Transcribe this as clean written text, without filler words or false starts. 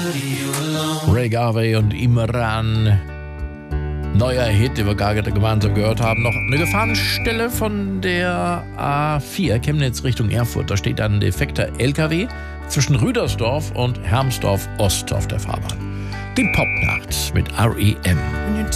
Ray Garvey und Imran. Neuer Hit, den wir gerade gemeinsam gehört haben. Noch eine Gefahrenstelle von der A4 Chemnitz Richtung Erfurt. Da steht ein defekter LKW zwischen Rüdersdorf und Hermsdorf Ost auf der Fahrbahn. Die Popnacht mit R.E.M.